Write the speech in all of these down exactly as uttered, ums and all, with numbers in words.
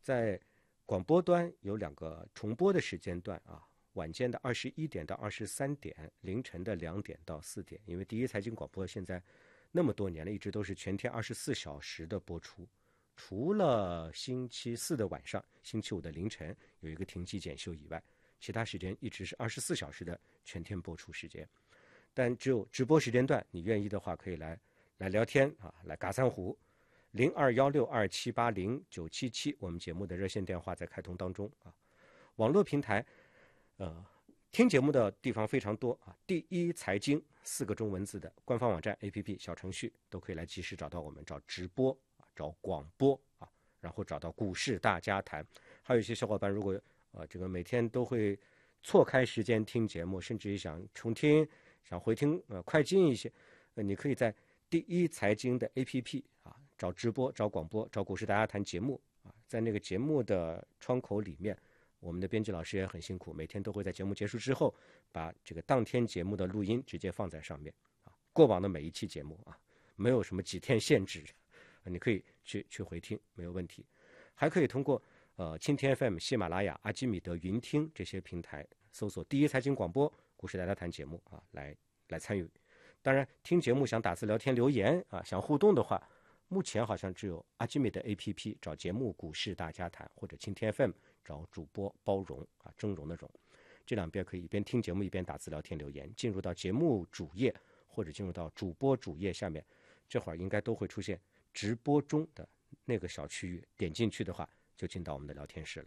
在广播端有两个重播的时间段啊，晚间的二十一点到二十三点，凌晨的两点到四点。因为第一财经广播现在那么多年了，一直都是全天二十四小时的播出，除了星期四的晚上、星期五的凌晨有一个停机检修以外，其他时间一直是二十四小时的全天播出时间。但只有直播时间段，你愿意的话可以来来聊天啊，来嘎三胡。零二幺六二七八零九七七，我们节目的热线电话在开通当中啊。网络平台，呃，听节目的地方非常多啊。第一财经四个中文字的官方网站、A P P、小程序都可以来及时找到我们，找直播啊，找广播啊，然后找到股市大家谈。还有一些小伙伴，如果呃这个每天都会错开时间听节目，甚至于想重听、想回听，呃，快进一些，呃，你可以在第一财经的 A P P 啊。找直播、找广播、找股市大家谈节目啊，在那个节目的窗口里面，我们的编辑老师也很辛苦，每天都会在节目结束之后，把这个当天节目的录音直接放在上面啊。过往的每一期节目啊，没有什么几天限制，啊、你可以去去回听，没有问题。还可以通过呃蜻蜓 F M、喜马拉雅、阿基米德、云听这些平台搜索第一财经广播、股市大家谈节目啊，来来参与。当然，听节目想打字聊天留言啊，想互动的话。目前好像只有阿基米的 A P P 找节目股市大家谈，或者蜻蜓 F M 找主播包容啊，峥嵘的嵘，这两边可以一边听节目一边打字聊天留言。进入到节目主页或者进入到主播主页下面，这会儿应该都会出现直播中的那个小区域，点进去的话就进到我们的聊天室了。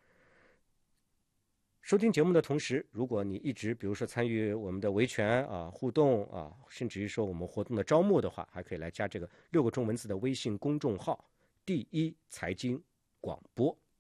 收听节目的同时，如果你一直比如说参与我们的维权啊互动啊，甚至于说我们活动的招募的话，还可以来加这个六个中文字的微信公众号第一财经广播。